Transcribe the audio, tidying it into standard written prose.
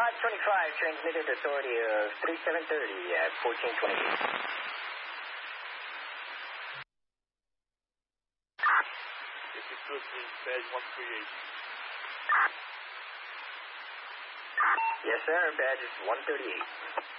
525, transmitted authority of 3730 at 1428. This is Brooklyn, badge 138. Yes, sir. Badge is 138.